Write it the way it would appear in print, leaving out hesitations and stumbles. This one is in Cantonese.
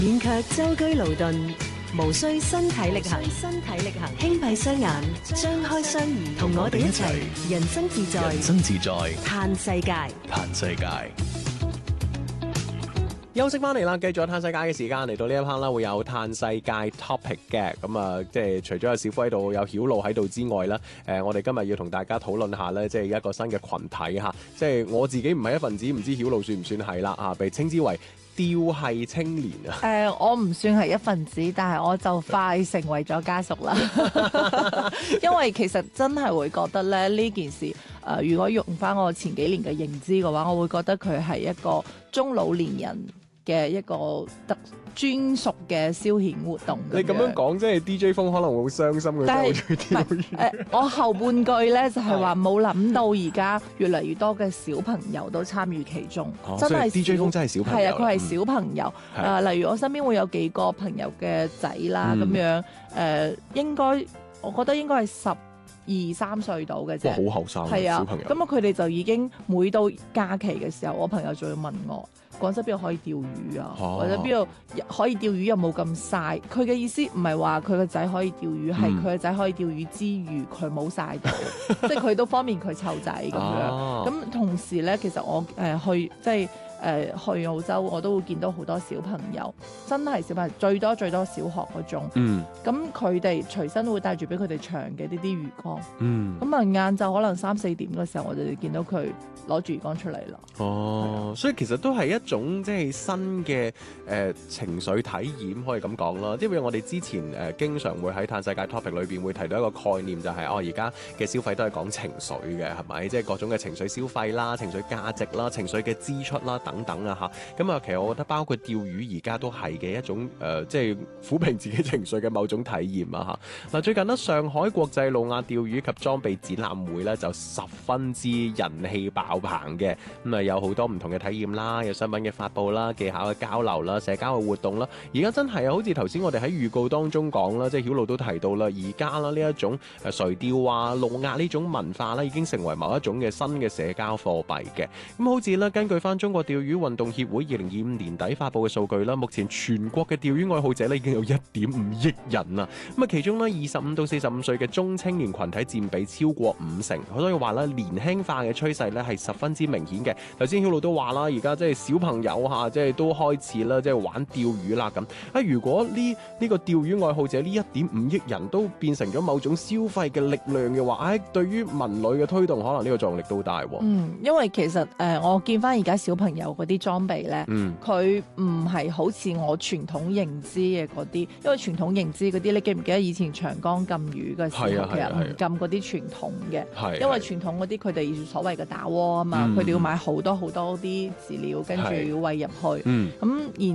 免卻舟車勞頓，無需身體力行，輕閉雙眼，張開雙耳，同我哋一齊人生自在，嘆世界。 休息翻嚟啦，繼續嘆世界嘅時間嚟到呢一 part 啦，會有嘆世界 topic 嘅。咁啊，即係除咗有小夫喺度，有曉露喺度之外啦，我哋今日要同大家討論下咧，即係一個新嘅群體嚇。即係我自己唔係一份子，唔知曉露算唔算係啦嚇，被稱之為吊系青年啊。 我唔算係一份子，但係我就快成為咗家屬啦。因為其實真係會覺得咧呢件事，如果用翻我前幾年嘅認知嘅話，我會覺得佢係一個中老年人嘅一個專屬嘅消遣活動。 你咁樣講，即係 DJ 風可能會好傷心嘅， 但係好中意釣魚。 我後半句咧就係話冇諗到而家越嚟越多嘅小朋友都參與其中，真係 DJ 風真係小朋友。 係啊，佢係小朋友。例如我身邊會有幾個朋友嘅仔啦，咁樣應該我覺得應該係12-13歲到嘅啫。 哇，好後生係啊， 小朋友。 咁啊，佢哋就已經每到假期嘅時候，我朋友就會問我。廣州邊度可以釣魚啊？或者邊度可以釣魚又冇咁曬？佢嘅意思唔係話佢個仔可以釣魚，係佢個仔可以釣魚之餘，佢冇曬到，即係佢都方便佢湊仔咁樣。咁同時咧，其實我去即係去澳洲，我都會見到好多小朋友，真係小朋友最多小學嗰種。咁佢哋隨身都會帶住俾佢哋長嘅呢啲魚缸。咁啊，晏晝可能3-4點嘅時候，我哋就見到佢攞住魚缸出嚟啦。 所以其實都係一種即係新嘅情緒體驗，可以咁講啦。因為我哋之前經常會喺嘆世界 topic 裏邊會提到一個概念，就係而家嘅消費都係講情緒嘅，係咪？即係各種嘅情緒消費啦、情緒價值啦、情緒嘅支出啦等等啊嚇。咁啊，其實我覺得包括釣魚而家都係嘅一種即係撫平自己情緒嘅某種體驗啊嚇。嗱，最近呢，上海國際路亞釣魚及裝備展覽會咧就十分之人氣爆棚嘅，咁啊有好多唔同嘅體驗啦，有新聞嘅發佈啦、技巧嘅交流啦、社交嘅活動啦。而家真係好似頭先我哋喺預告當中講啦，即係曉露都提到啦，而家啦呢一種垂釣啊、路亞呢種文化啦，已經成為某一種嘅新嘅社交貨幣嘅。咁好似啦，根據翻中國釣魚運動協會2025年底發佈嘅數據啦，目前全國嘅釣魚愛好者咧已經有1.5億人啦。咁啊，其中咧25到45歲嘅中青年群體佔比超過50%，所以話咧年輕化嘅趨勢咧係十分之明顯嘅。頭先曉露都話啦，而家即係小朋友嚇，即係都開始啦，即係玩釣魚啦咁。如果呢個釣魚愛好者呢1.5億人都變成咗某種消費嘅力量嘅話，對於文旅嘅推動，可能呢個作用力都大喎。 因為其實我見翻而家小朋友嗰啲裝備咧，佢唔係好似我傳統認知嘅嗰啲，因為傳統認知嗰啲，你記唔記得以前長江禁魚嘅時候，其實唔禁嗰啲傳統嘅，因為傳統嗰啲佢哋所謂嘅打窩啊嘛，佢哋要買好多好多啲飼料，跟住要餵入去，咁